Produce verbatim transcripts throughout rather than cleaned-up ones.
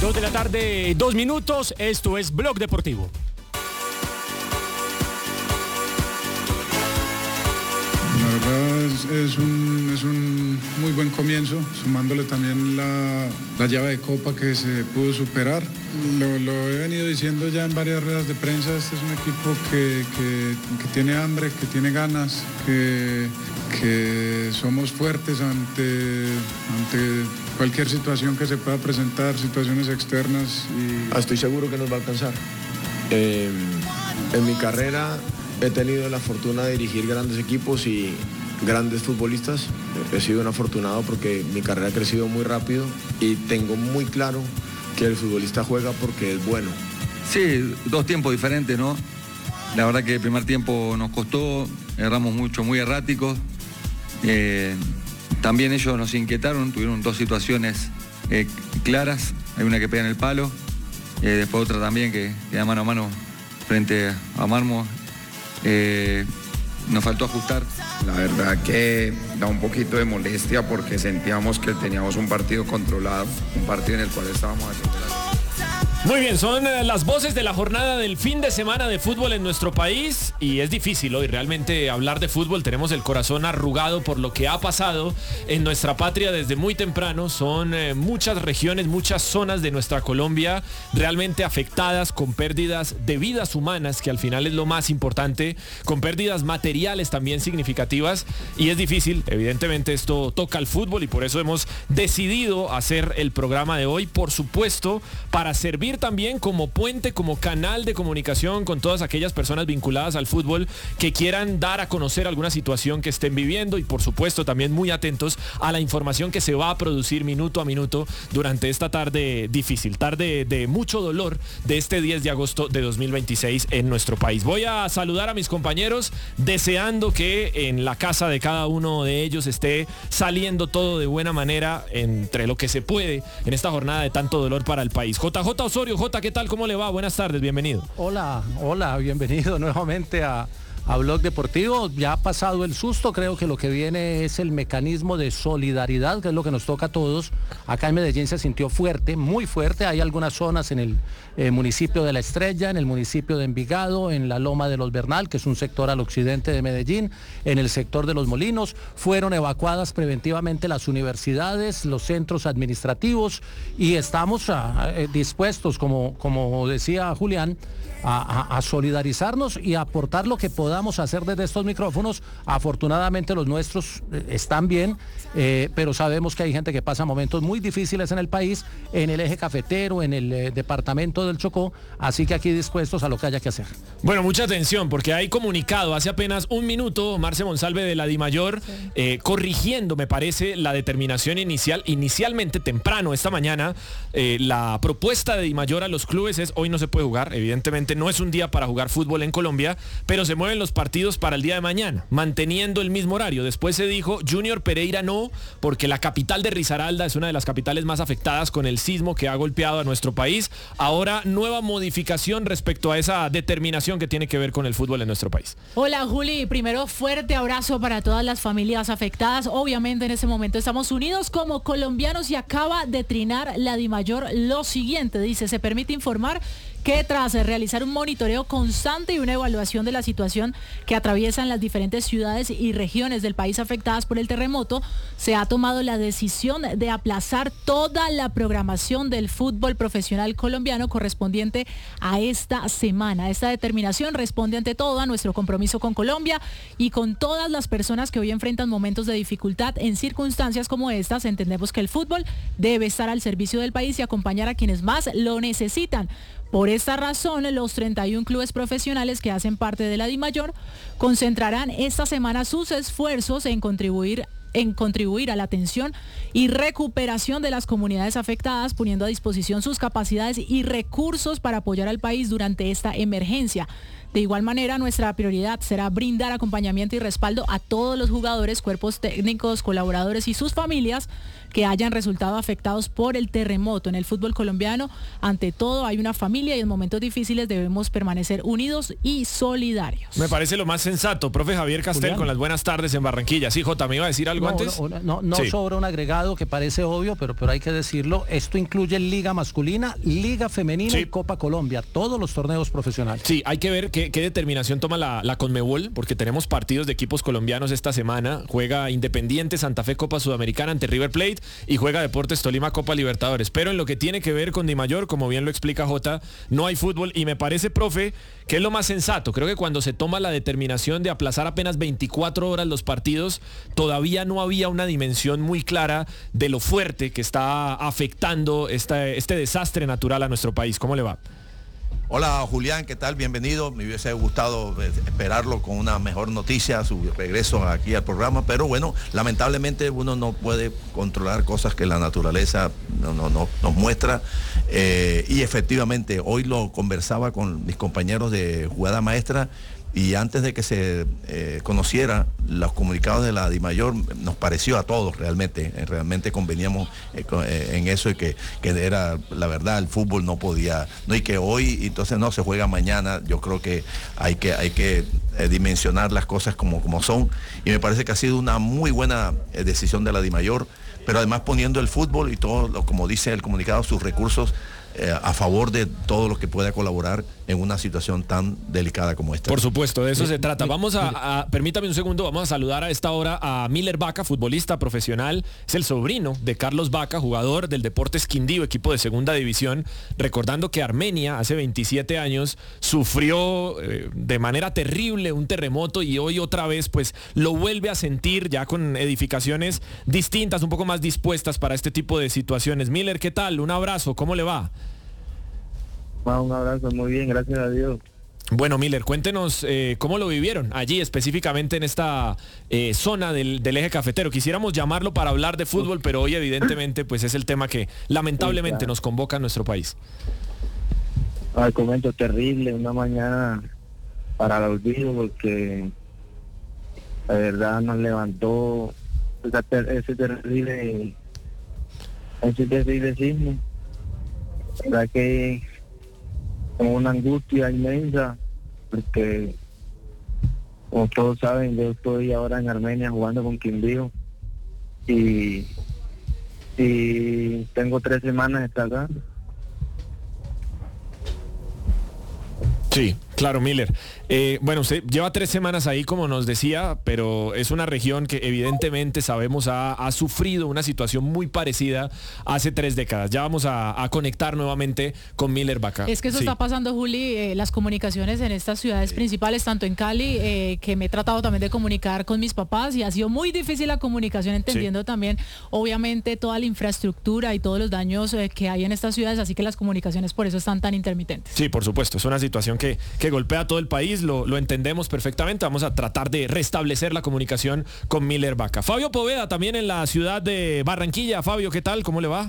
Dos de la tarde, dos minutos. Esto es Blog Deportivo. La verdad es, es, un, es un muy buen comienzo, sumándole también la, la llave de Copa que se pudo superar. Lo, lo he venido diciendo ya en varias ruedas de prensa, este es un equipo que, que, que tiene hambre, que tiene ganas, que, que somos fuertes ante, ante cualquier situación que se pueda presentar, situaciones externas. Y... Estoy seguro que nos va a alcanzar. Eh, en mi carrera he tenido la fortuna de dirigir grandes equipos y grandes futbolistas. He sido un afortunado porque mi carrera ha crecido muy rápido y tengo muy claro que el futbolista juega porque es bueno. Sí, dos tiempos diferentes, ¿no? La verdad que el primer tiempo nos costó, erramos mucho, muy erráticos. Eh, también ellos nos inquietaron, tuvieron dos situaciones eh, claras. Hay una que pega en el palo, eh, después otra también que queda mano a mano frente a Marmo. Eh, nos faltó ajustar. La verdad que da un poquito de molestia porque sentíamos que teníamos un partido controlado, un partido en el cual estábamos haciendo las... Muy bien, son eh, las voces de la jornada del fin de semana de fútbol en nuestro país y es difícil hoy realmente hablar de fútbol. Tenemos el corazón arrugado por lo que ha pasado en nuestra patria desde muy temprano. Son eh, muchas regiones, muchas zonas de nuestra Colombia realmente afectadas con pérdidas de vidas humanas, que al final es lo más importante, con pérdidas materiales también significativas y es difícil. Evidentemente esto toca al fútbol y por eso hemos decidido hacer el programa de hoy, por supuesto, para servir también como puente, como canal de comunicación con todas aquellas personas vinculadas al fútbol que quieran dar a conocer alguna situación que estén viviendo y por supuesto también muy atentos a la información que se va a producir minuto a minuto durante esta tarde difícil, tarde de mucho dolor de este diez de agosto de dos mil veintiséis en nuestro país. Voy a saludar a mis compañeros deseando que en la casa de cada uno de ellos esté saliendo todo de buena manera entre lo que se puede en esta jornada de tanto dolor para el país. J J Osorio, J, ¿qué tal? ¿Cómo le va? Buenas tardes, bienvenido. Hola, hola, bienvenido nuevamente a, a Blog Deportivo. Ya ha pasado el susto, creo que lo que viene es el mecanismo de solidaridad, que es lo que nos toca a todos. Acá en Medellín se sintió fuerte, muy fuerte. Hay algunas zonas en el eh, municipio de La Estrella, en el municipio de Envigado, en la Loma de los Bernal, que es un sector al occidente de Medellín, en el sector de Los Molinos. Fueron evacuadas preventivamente las universidades, los centros administrativos y estamos a, a, dispuestos, como, como decía Julián, A, a, a solidarizarnos y a aportar lo que podamos hacer desde estos micrófonos. Afortunadamente los nuestros eh, están bien, eh, pero sabemos que hay gente que pasa momentos muy difíciles en el país, en el eje cafetero, en el eh, departamento del Chocó, así que aquí dispuestos a lo que haya que hacer. Bueno, mucha atención porque hay comunicado hace apenas un minuto Marce Monsalve de la Dimayor sí. eh, corrigiendo, me parece, la determinación inicial, inicialmente temprano esta mañana, eh, la propuesta de Dimayor a los clubes es hoy no se puede jugar, evidentemente no es un día para jugar fútbol en Colombia, pero se mueven los partidos para el día de mañana, manteniendo el mismo horario. Después se dijo Junior Pereira no, porque la capital de Risaralda es una de las capitales más afectadas con el sismo que ha golpeado a nuestro país. Ahora, nueva modificación respecto a esa determinación que tiene que ver con el fútbol en nuestro país. Hola Juli, primero fuerte abrazo para todas las familias afectadas. Obviamente en ese momento estamos unidos como colombianos y acaba de trinar la Dimayor lo siguiente, dice, se permite informar que tras realizar un monitoreo constante y una evaluación de la situación que atraviesan las diferentes ciudades y regiones del país afectadas por el terremoto, se ha tomado la decisión de aplazar toda la programación del fútbol profesional colombiano correspondiente a esta semana. Esta determinación responde ante todo a nuestro compromiso con Colombia y con todas las personas que hoy enfrentan momentos de dificultad en circunstancias como estas. Entendemos que el fútbol debe estar al servicio del país y acompañar a quienes más lo necesitan. Por esta razón, los treinta y uno clubes profesionales que hacen parte de la Dimayor concentrarán esta semana sus esfuerzos en contribuir en contribuir a la atención y recuperación de las comunidades afectadas, poniendo a disposición sus capacidades y recursos para apoyar al país durante esta emergencia. De igual manera, nuestra prioridad será brindar acompañamiento y respaldo a todos los jugadores, cuerpos técnicos, colaboradores y sus familias que hayan resultado afectados por el terremoto. En el fútbol colombiano, ante todo, hay una familia y en momentos difíciles debemos permanecer unidos y solidarios. Me parece lo más sensato. Profe Javier Castel, Julián, con las buenas tardes en Barranquilla. Sí, Jota, me iba a decir algo. algo no, antes? No, no, no sí. Sobra un agregado que parece obvio, pero, pero hay que decirlo. Esto incluye Liga Masculina, Liga Femenina sí. y Copa Colombia, todos los torneos profesionales. Sí, hay que ver qué, qué determinación toma la, la Conmebol, porque tenemos partidos de equipos colombianos esta semana. Juega Independiente Santa Fe Copa Sudamericana ante River Plate y juega Deportes Tolima Copa Libertadores. Pero en lo que tiene que ver con Dimayor, como bien lo explica Jota, no hay fútbol y me parece, profe, que es lo más sensato. Creo que cuando se toma la determinación de aplazar apenas veinticuatro horas los partidos, todavía no había una dimensión muy clara de lo fuerte que está afectando este, este desastre natural a nuestro país. ¿Cómo le va? Hola Julián, ¿qué tal? Bienvenido. Me hubiese gustado esperarlo con una mejor noticia, su regreso aquí al programa, pero bueno, lamentablemente uno no puede controlar cosas que la naturaleza no, no, no, nos muestra. Eh, y efectivamente, hoy lo conversaba con mis compañeros de Jugada Maestra y antes de que se eh, conociera los comunicados de la Dimayor, nos pareció a todos realmente, eh, realmente conveníamos eh, con, eh, en eso y que, que era la verdad, el fútbol no podía, no y que hoy entonces no se juega mañana. Yo creo que hay que, hay que eh, dimensionar las cosas como, como son y me parece que ha sido una muy buena eh, decisión de la Dimayor, pero además poniendo el fútbol y todo, lo, como dice el comunicado, sus recursos Eh, a favor de todo lo que pueda colaborar en una situación tan delicada como esta. Por supuesto, de eso se trata. Vamos a, a, permítame un segundo, vamos a saludar a esta hora a Miller Vaca, futbolista profesional. Es el sobrino de Carlos Vaca, jugador del Deportes Quindío, equipo de segunda división. Recordando que Armenia hace veintisiete años sufrió eh, de manera terrible un terremoto y hoy otra vez pues lo vuelve a sentir ya con edificaciones distintas, un poco más dispuestas para este tipo de situaciones. Miller, ¿qué tal? Un abrazo, ¿cómo le va? Un abrazo, muy bien, gracias a Dios. Bueno, Miller, cuéntenos eh, cómo lo vivieron allí, específicamente en esta eh, zona del, del eje cafetero. Quisiéramos llamarlo para hablar de fútbol, pero hoy evidentemente pues es el tema que lamentablemente sí, claro, nos convoca en nuestro país. Al comento terrible, una mañana para el olvido, porque la verdad nos levantó ese terrible, ese terrible sismo. La verdad que con una angustia inmensa, porque como todos saben, yo estoy ahora en Armenia jugando con Quindío y, y tengo tres semanas de estar acá. Sí, claro, Miller. Eh, bueno, usted lleva tres semanas ahí, como nos decía, pero es una región que evidentemente sabemos ha, ha sufrido una situación muy parecida hace tres décadas. Ya vamos a, a conectar nuevamente con Miller Vaca. Es que eso sí está pasando, Juli, eh, las comunicaciones en estas ciudades sí. principales, tanto en Cali, eh, que me he tratado también de comunicar con mis papás y ha sido muy difícil la comunicación, entendiendo sí. también, obviamente, toda la infraestructura y todos los daños eh, que hay en estas ciudades, así que las comunicaciones por eso están tan intermitentes. Sí, por supuesto, es una situación que, que golpea a todo el país. Lo, lo entendemos perfectamente. Vamos a tratar de restablecer la comunicación con Miller Vaca. Fabio Poveda, también en la ciudad de Barranquilla. Fabio, ¿qué tal? ¿Cómo le va?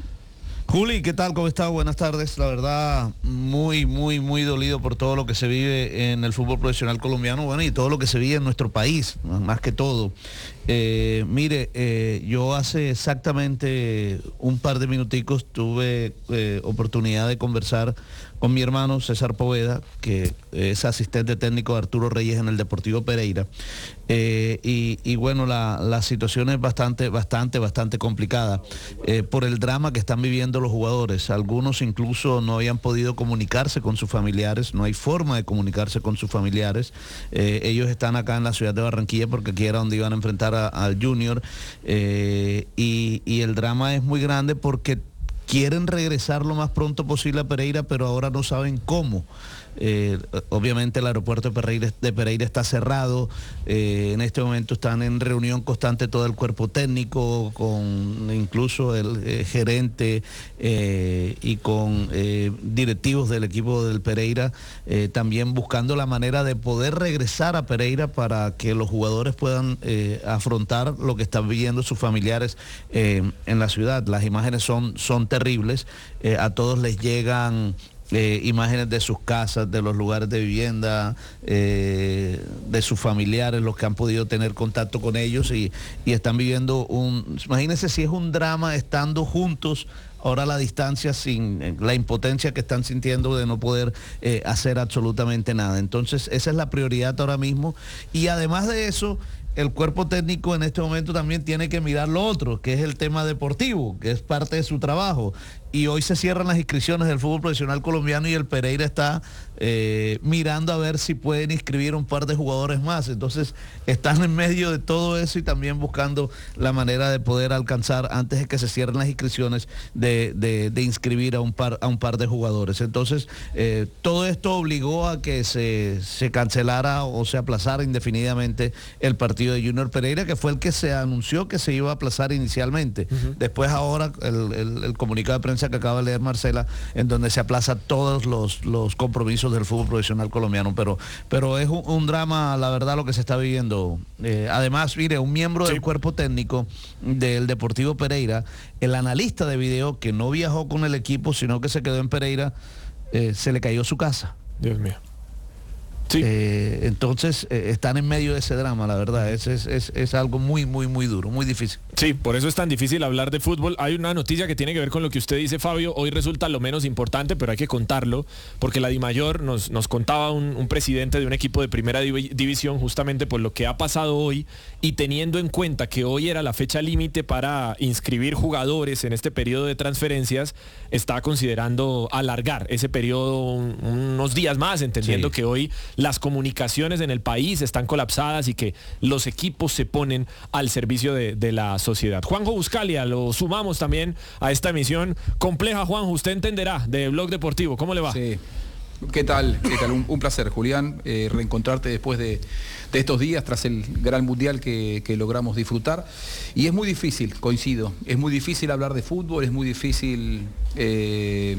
Juli, ¿qué tal? ¿Cómo está? Buenas tardes. La verdad, muy, muy, muy dolido por todo lo que se vive en el fútbol profesional colombiano, bueno, y todo lo que se vive en nuestro país, más que todo. Eh, mire, eh, yo hace exactamente un par de minuticos tuve eh, oportunidad de conversar con mi hermano César Poveda, que es asistente técnico de Arturo Reyes en el Deportivo Pereira. Eh, y, y bueno, la, la situación es bastante, bastante, bastante complicada eh, por el drama que están viviendo los jugadores. Algunos incluso no habían podido comunicarse con sus familiares, no hay forma de comunicarse con sus familiares. Eh, ellos están acá en la ciudad de Barranquilla porque aquí era donde iban a enfrentar al Junior eh, y, y el drama es muy grande porque quieren regresar lo más pronto posible a Pereira, pero ahora no saben cómo. Eh, obviamente el aeropuerto de Pereira, de Pereira está cerrado, eh, en este momento están en reunión constante todo el cuerpo técnico, con incluso el eh, gerente eh, y con eh, directivos del equipo del Pereira, eh, también buscando la manera de poder regresar a Pereira para que los jugadores puedan eh, afrontar lo que están viviendo sus familiares eh, en la ciudad. Las imágenes son, son terribles, eh, a todos les llegan Eh, imágenes de sus casas, de los lugares de vivienda, eh, de sus familiares, los que han podido tener contacto con ellos y, y están viviendo un... Imagínense si es un drama estando juntos, ahora a la distancia, sin eh, la impotencia que están sintiendo de no poder eh, hacer absolutamente nada. Entonces esa es la prioridad ahora mismo y además de eso, el cuerpo técnico en este momento también tiene que mirar lo otro, que es el tema deportivo, que es parte de su trabajo. Y hoy se cierran las inscripciones del fútbol profesional colombiano y el Pereira está eh, mirando a ver si pueden inscribir un par de jugadores más. Entonces están en medio de todo eso y también buscando la manera de poder alcanzar, antes de que se cierren las inscripciones, de, de, de inscribir a un par, a un par de jugadores. Entonces eh, todo esto obligó a que se, se cancelara o se aplazara indefinidamente el partido de Junior Pereira, que fue el que se anunció que se iba a aplazar inicialmente. Uh-huh. Después ahora el, el, el comunicado de prensa que acaba de leer Marcela, en donde se aplaza todos los, los compromisos del fútbol profesional colombiano, pero, pero es un, un drama, la verdad, lo que se está viviendo. Eh, además, mire, un miembro sí. del cuerpo técnico del Deportivo Pereira, el analista de video, que no viajó con el equipo, sino que se quedó en Pereira, eh, se le cayó su casa. Dios mío. Sí. Eh, entonces eh, están en medio de ese drama, la verdad, es, es, es, es algo muy, muy, muy duro, muy difícil. Sí, por eso es tan difícil hablar de fútbol. Hay una noticia que tiene que ver con lo que usted dice, Fabio. Hoy resulta lo menos importante, pero hay que contarlo, porque la DIMAYOR nos, nos contaba un, un presidente de un equipo de primera div- división justamente por lo que ha pasado hoy, y teniendo en cuenta que hoy era la fecha límite para inscribir jugadores en este periodo de transferencias, está considerando alargar ese periodo un, unos días más, entendiendo sí. que hoy las comunicaciones en el país están colapsadas y que los equipos se ponen al servicio de, de la sociedad. Juanjo Buscalia, lo sumamos también a esta emisión compleja. Juanjo, usted entenderá, de Blog Deportivo. ¿Cómo le va? Sí. ¿Qué tal? ¿Qué tal? Un, un placer, Julián, eh, reencontrarte después de, de estos días, tras el gran mundial que, que logramos disfrutar. Y es muy difícil, coincido, es muy difícil hablar de fútbol, es muy difícil eh,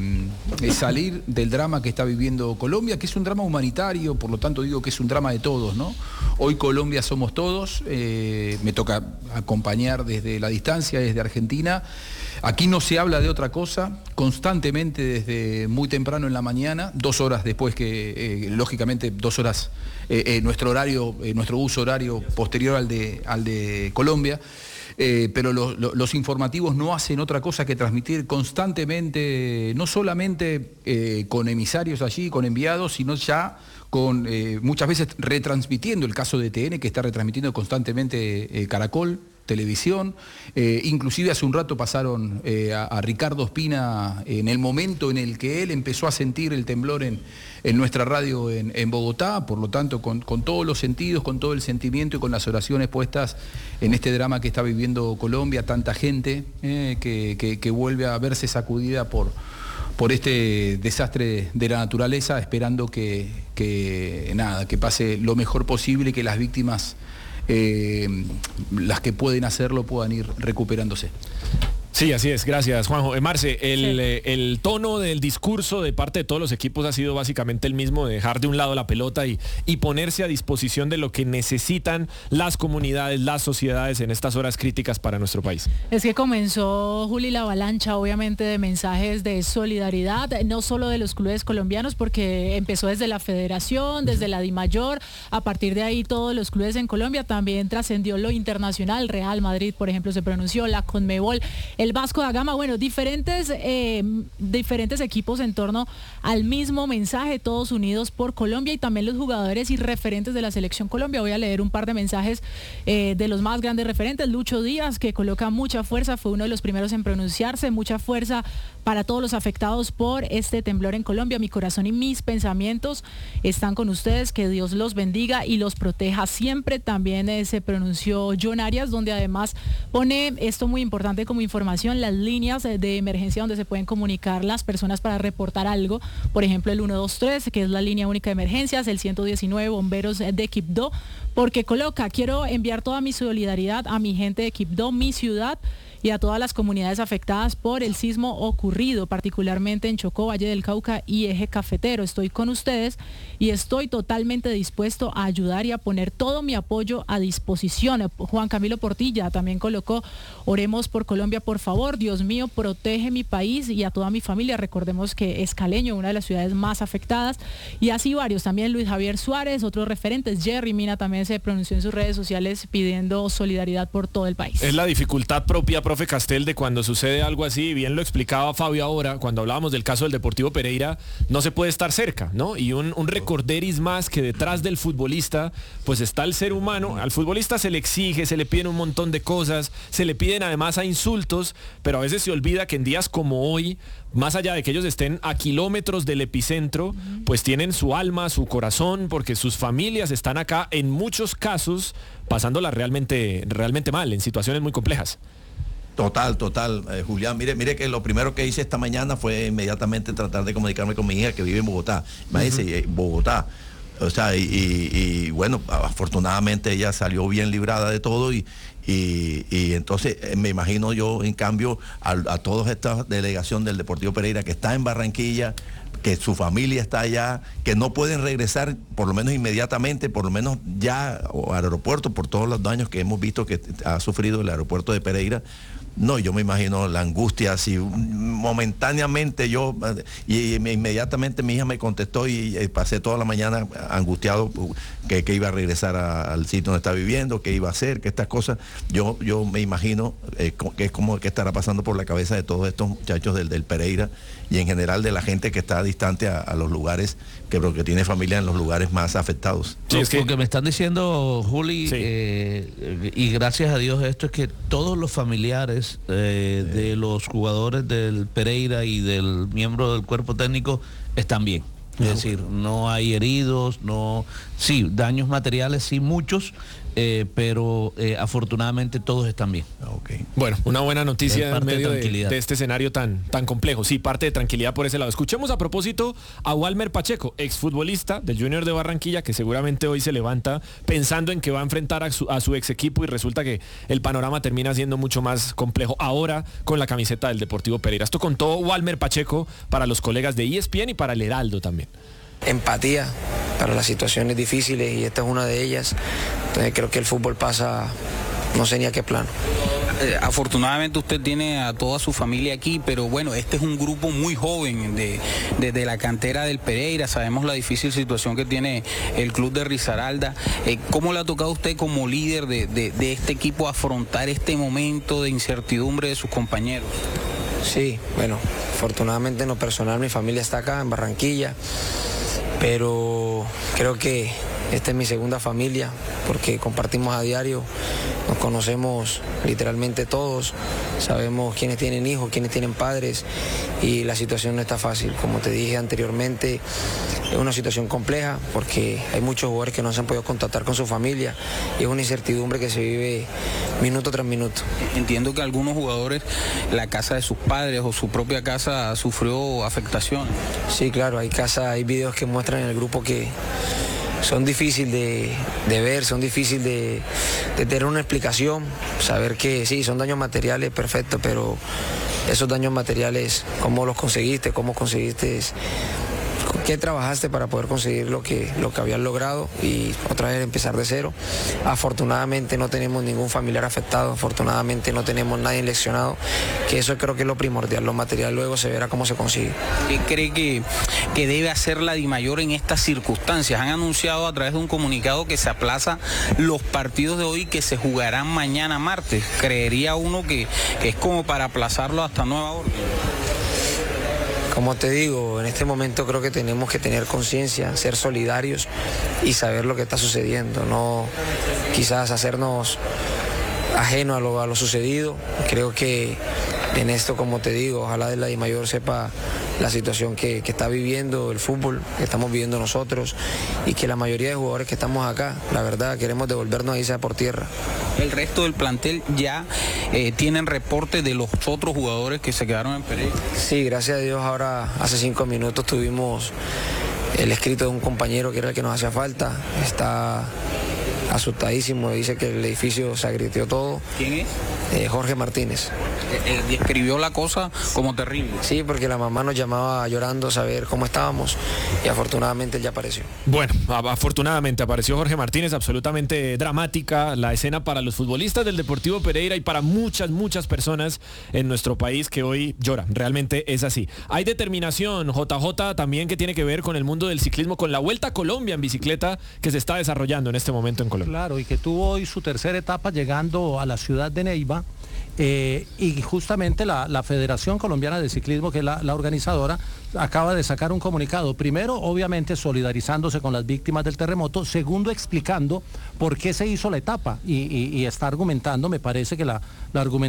salir del drama que está viviendo Colombia, que es un drama humanitario, por lo tanto digo que es un drama de todos, ¿no? Hoy Colombia somos todos, eh, me toca acompañar desde la distancia, desde Argentina. Aquí no se habla de otra cosa, constantemente desde muy temprano en la mañana, dos horas después que, eh, lógicamente, dos horas, eh, eh, nuestro horario, eh, nuestro uso horario posterior al de, al de Colombia, eh, pero lo, lo, los informativos no hacen otra cosa que transmitir constantemente, no solamente eh, con emisarios allí, con enviados, sino ya con eh, muchas veces retransmitiendo el caso de T N, que está retransmitiendo constantemente eh, Caracol Televisión, eh, inclusive hace un rato pasaron eh, a, a Ricardo Ospina en el momento en el que él empezó a sentir el temblor en, en nuestra radio en, en Bogotá, por lo tanto con, con todos los sentidos, con todo el sentimiento y con las oraciones puestas en este drama que está viviendo Colombia, tanta gente eh, que, que, que vuelve a verse sacudida por, por este desastre de la naturaleza, esperando que, que, nada, que pase lo mejor posible y que las víctimas, Eh, las que pueden hacerlo, puedan ir recuperándose. Sí, así es, gracias Juanjo. Eh, Marce, el, sí. eh, el tono del discurso de parte de todos los equipos ha sido básicamente el mismo, de dejar de un lado la pelota y, y ponerse a disposición de lo que necesitan las comunidades, las sociedades en estas horas críticas para nuestro país. Es que comenzó, Juli, la avalancha obviamente de mensajes de solidaridad, no solo de los clubes colombianos, porque empezó desde la federación, desde la DIMAYOR, a partir de ahí todos los clubes en Colombia, también trascendió lo internacional, Real Madrid, por ejemplo, se pronunció, la Conmebol, el Vasco da Gama, bueno, diferentes, eh, diferentes equipos en torno al mismo mensaje, todos unidos por Colombia, y también los jugadores y referentes de la Selección Colombia. Voy a leer un par de mensajes eh, de los más grandes referentes. Lucho Díaz, que coloca mucha fuerza, fue uno de los primeros en pronunciarse, mucha fuerza para todos los afectados por este temblor en Colombia. Mi corazón y mis pensamientos están con ustedes, que Dios los bendiga y los proteja siempre. También eh, se pronunció John Arias, donde además pone esto muy importante como información, las líneas de emergencia donde se pueden comunicar las personas para reportar algo, por ejemplo el uno dos tres, que es la línea única de emergencias, el ciento diecinueve, bomberos de Quibdó, porque coloca: quiero enviar toda mi solidaridad a mi gente de Quibdó, mi ciudad, y a todas las comunidades afectadas por el sismo ocurrido, particularmente en Chocó, Valle del Cauca y Eje Cafetero. Estoy con ustedes y estoy totalmente dispuesto a ayudar y a poner todo mi apoyo a disposición. Juan Camilo Portilla también colocó: oremos por Colombia, por favor, Dios mío, protege mi país y a toda mi familia. Recordemos que es Caleño, una de las ciudades más afectadas, y así varios. También Luis Javier Suárez, otros referentes. Jerry Mina también se pronunció en sus redes sociales pidiendo solidaridad por todo el país. Es la dificultad propia, profe Castel de cuando sucede algo así, bien lo explicaba Fabio ahora, cuando hablábamos del caso del Deportivo Pereira, no se puede estar cerca, ¿no? Y un, un recorderis más que detrás del futbolista, pues está el ser humano. Al futbolista se le exige, se le piden un montón de cosas, se le piden además a insultos, pero a veces se olvida que en días como hoy, más allá de que ellos estén a kilómetros del epicentro, pues tienen su alma, su corazón, porque sus familias están acá, en muchos casos, pasándola realmente, realmente mal, en situaciones muy complejas. Total, total, eh, Julián. Mire, mire que lo primero que hice esta mañana fue inmediatamente tratar de comunicarme con mi hija que vive en Bogotá. Imagínense, uh-huh. Bogotá. O sea, y, y, y bueno, afortunadamente ella salió bien librada de todo y, y, y entonces eh, me imagino yo, en cambio, a, a toda esta delegación del Deportivo Pereira que está en Barranquilla, que su familia está allá, que no pueden regresar por lo menos inmediatamente, por lo menos ya al aeropuerto, por todos los daños que hemos visto que ha sufrido el aeropuerto de Pereira. No, yo me imagino la angustia, si momentáneamente yo, y, y inmediatamente mi hija me contestó y, y pasé toda la mañana angustiado que, que iba a regresar a, al sitio donde está viviendo, que iba a hacer, que estas cosas, yo, yo me imagino eh, que es como que estará pasando por la cabeza de todos estos muchachos del, del Pereira y en general de la gente que está distante a, a los lugares, que, que tiene familia en los lugares más afectados. Sí, es que... Lo que me están diciendo, Juli, sí. eh, y gracias a Dios esto, es que todos los familiares Eh, de los jugadores del Pereira y del miembro del cuerpo técnico están bien. Es decir, no hay heridos, no, sí, daños materiales, sí, muchos, eh, pero eh, afortunadamente todos están bien. Okay. Bueno, una buena noticia en medio de, de este escenario tan, tan complejo. Sí, parte de tranquilidad por ese lado. Escuchemos a propósito a Walmer Pacheco, exfutbolista del Junior de Barranquilla, que seguramente hoy se levanta pensando en que va a enfrentar a su, a su ex equipo y resulta que el panorama termina siendo mucho más complejo ahora con la camiseta del Deportivo Pereira. Esto contó Walmer Pacheco para los colegas de E S P N y para el Heraldo también. Empatía para las situaciones difíciles y esta es una de ellas. Entonces creo que el fútbol pasa, no sé ni a qué plano. Eh, afortunadamente usted tiene a toda su familia aquí, pero bueno, este es un grupo muy joven de, de, de la cantera del Pereira. Sabemos la difícil situación que tiene el club de Risaralda. Eh, ¿Cómo le ha tocado a usted como líder de, de, de este equipo afrontar este momento de incertidumbre de sus compañeros? Sí, bueno, afortunadamente en lo personal mi familia está acá en Barranquilla, pero creo que esta es mi segunda familia porque compartimos a diario, nos conocemos literalmente todos, sabemos quiénes tienen hijos, quiénes tienen padres y la situación no está fácil. Como te dije anteriormente, es una situación compleja porque hay muchos jugadores que no se han podido contactar con su familia y es una incertidumbre que se vive minuto tras minuto. Entiendo que algunos jugadores, la casa de sus padres o su propia casa sufrió afectación. Sí, claro, hay casas, hay videos que muestran en el grupo que son difíciles de, de ver, son difíciles de, de tener una explicación, saber que sí, son daños materiales, perfecto, pero esos daños materiales, ¿cómo los conseguiste? ¿Cómo conseguiste? ¿Qué trabajaste para poder conseguir lo que, lo que habías logrado y otra vez empezar de cero? Afortunadamente no tenemos ningún familiar afectado, afortunadamente no tenemos nadie lesionado, que eso creo que es lo primordial, lo material luego se verá cómo se consigue. ¿Qué cree que, que debe hacer la DIMAYOR en estas circunstancias? Han anunciado a través de un comunicado que se aplaza los partidos de hoy que se jugarán mañana martes. ¿Creería uno que, que es como para aplazarlo hasta nueva orden? Como te digo, en este momento creo que tenemos que tener conciencia, ser solidarios y saber lo que está sucediendo, no quizás hacernos ajeno a lo, a lo sucedido. Creo que en esto, como te digo, ojalá la DIMAYOR sepa la situación que, que está viviendo el fútbol, que estamos viviendo nosotros y que la mayoría de jugadores que estamos acá, la verdad, queremos devolvernos ahí sea por tierra. El resto del plantel ya eh, tienen reporte de los otros jugadores que se quedaron en Pereira. Sí, gracias a Dios ahora hace cinco minutos tuvimos el escrito de un compañero que era el que nos hacía falta. Está asustadísimo, dice que el edificio se agrieteó todo. ¿Quién es? Eh, Jorge Martínez. Eh, eh, describió la cosa como terrible. Sí, porque la mamá nos llamaba llorando a saber cómo estábamos y afortunadamente él ya apareció. Bueno, afortunadamente apareció Jorge Martínez, absolutamente dramática la escena para los futbolistas del Deportivo Pereira y para muchas, muchas personas en nuestro país que hoy lloran. Realmente es así. Hay determinación, J J, también que tiene que ver con el mundo del ciclismo, con la Vuelta a Colombia en bicicleta que se está desarrollando en este momento en Colombia. Claro, y que tuvo hoy su tercera etapa llegando a la ciudad de Neiva Eh, y justamente la, la Federación Colombiana de Ciclismo, que es la, la organizadora, acaba de sacar un comunicado. Primero, obviamente, solidarizándose con las víctimas del terremoto. Segundo, explicando por qué se hizo la etapa. Y, y, y está argumentando, me parece que la, la argumentación